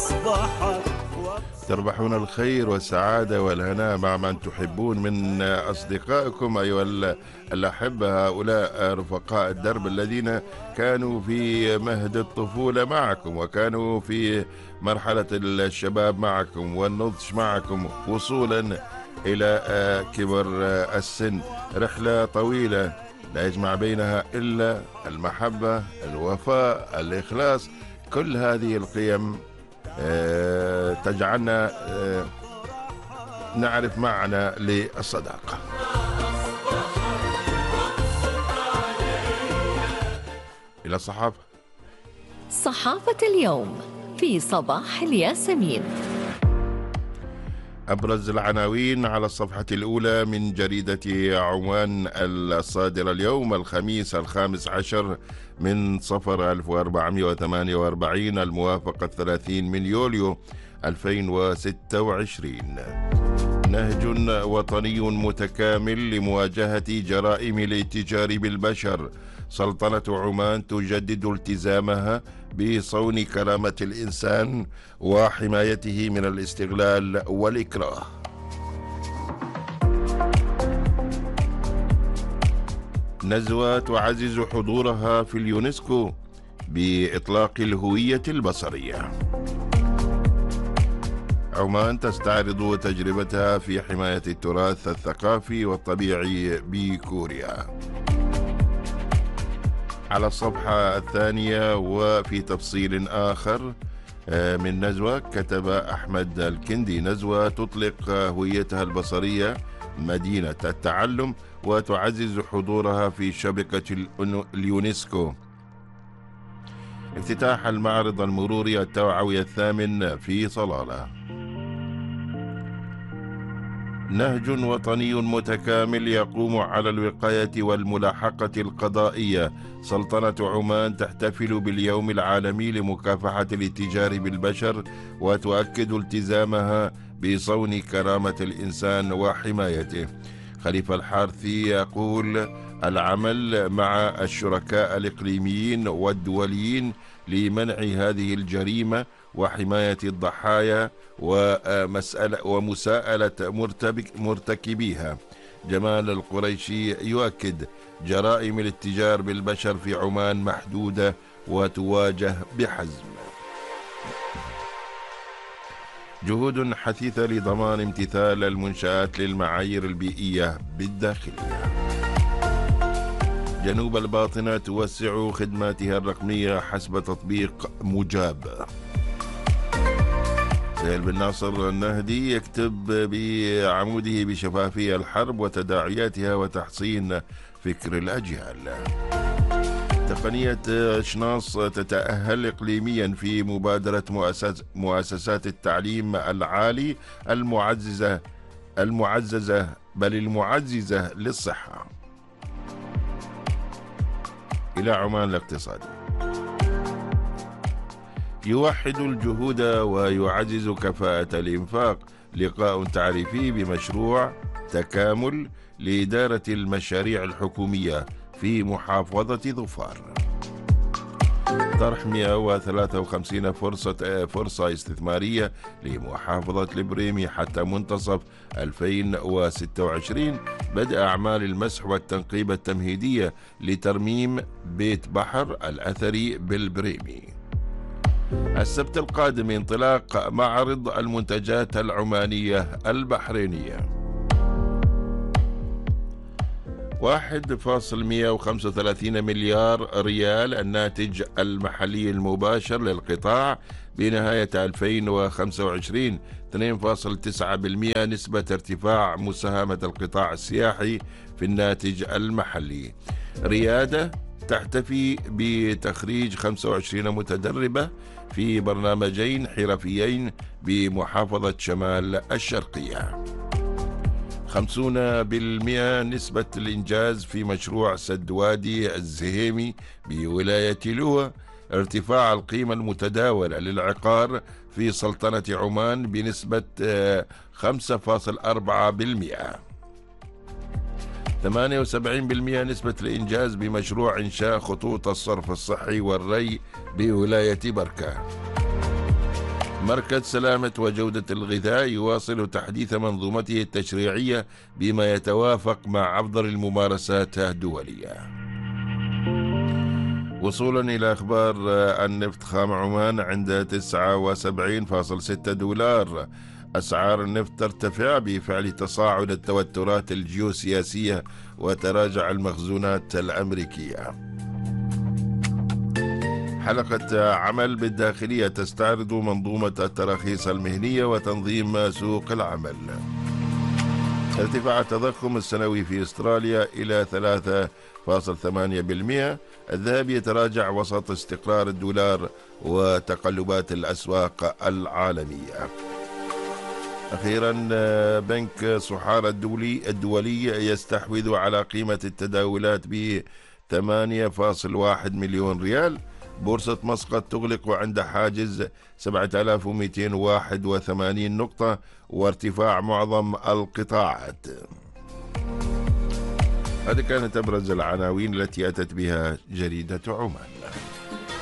تربحون الخير والسعادة والهناء مع من تحبون من أصدقائكم أيها الأحبة، هؤلاء رفقاء الدرب الذين كانوا في مهد الطفولة معكم وكانوا في مرحلة الشباب معكم والنضج معكم وصولا إلى كبر السن. رحلة طويلة لا يجمع بينها إلا المحبة، الوفاء، الإخلاص. كل هذه القيم تجعلنا نعرف معنى للصداقة. إلى صحافة اليوم في صباح الياسمين. أبرز العناوين على الصفحة الأولى من جريدة عمان الصادرة اليوم الخميس 15 من صفر 1448 الموافق 30 من يوليو 2026. نهج وطني متكامل لمواجهة جرائم الاتجار بالبشر. سلطنة عمان تجدد التزامها بصون كرامة الإنسان وحمايته من الاستغلال والإكراه. نزوة تعزز حضورها في اليونسكو بإطلاق الهوية البصرية. عمان تستعرض تجربتها في حماية التراث الثقافي والطبيعي بكوريا. على الصفحة الثانية وفي تفصيل آخر من نزوة، كتب أحمد الكندي: نزوة تطلق هويتها البصرية مدينة التعلم وتعزز حضورها في شبكة اليونسكو. افتتاح المعرض المروري التوعوي الثامن في صلالة. نهج وطني متكامل يقوم على الوقاية والملاحقة القضائية. سلطنة عمان تحتفل باليوم العالمي لمكافحة الاتجار بالبشر وتؤكد التزامها بصون كرامة الإنسان وحمايته. خليفة الحارثي يقول: العمل مع الشركاء الإقليميين والدوليين لمنع هذه الجريمة وحماية الضحايا ومساءلة مرتكبيها. جمال القريشي يؤكد: جرائم الاتجار بالبشر في عمان محدودة وتواجه بحزم. جهود حثيثة لضمان امتثال المنشآت للمعايير البيئية بالداخلية. جنوب الباطنة توسع خدماتها الرقمية حسب تطبيق مجاب. سهيل بن ناصر النهدي يكتب بعموده بشفافية الحرب وتداعياتها وتحصين فكر الأجيال. تقنية شناص تتأهل إقليميا في مبادرة مؤسسات التعليم العالي المعززة للصحة. إلى عمان الاقتصادي. يوحد الجهود ويعزز كفاءة الإنفاق. لقاء تعريفي بمشروع تكامل لإدارة المشاريع الحكومية في محافظة ظفار. طرح 153 فرصة استثمارية لمحافظة البريمي حتى منتصف 2026. بدء أعمال المسح والتنقيب التمهيدية لترميم بيت بحر الأثري بالبريمي. السبت القادم انطلاق معرض المنتجات العمانية البحرينية. 1.135 مليار ريال الناتج المحلي المباشر للقطاع بنهاية 2025، 2.9% نسبة ارتفاع مساهمة القطاع السياحي في الناتج المحلي. ريادة تحتفي بتخريج 25 متدربة في برنامجين حرفيين بمحافظة شمال الشرقية. 50% نسبة الإنجاز في مشروع سد وادي الزهيمي بولاية لوى. ارتفاع القيمة المتداولة للعقار في سلطنة عمان بنسبة 5.4%. 78% نسبة الإنجاز بمشروع إنشاء خطوط الصرف الصحي والري بولاية بركة. مركز سلامة وجودة الغذاء يواصل تحديث منظومته التشريعية بما يتوافق مع أفضل الممارسات الدولية. وصولا إلى أخبار النفط، خام عمان عند 79.6 دولار. أسعار النفط ترتفع بفعل تصاعد التوترات الجيوسياسية وتراجع المخزونات الأمريكية. حلقة عمل بالداخلية تستعرض منظومة التراخيص المهنية وتنظيم سوق العمل. ارتفاع التضخم السنوي في أستراليا إلى 3.8%. الذهب يتراجع وسط استقرار الدولار وتقلبات الأسواق العالمية. أخيرا، بنك صحارى الدولي يستحوذ على قيمة التداولات ب 8.1 مليون ريال. بورصة مسقط تغلق عند حاجز 7281 نقطة وارتفاع معظم القطاعات. هذه كانت أبرز العناوين التي أتت بها جريدة عمان.